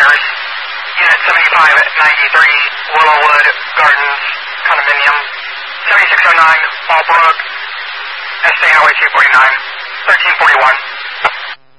Partners, Unit 7593, Willowwood Gardens, Condominium, 7609, Fallbrook, State Highway 249, 1341.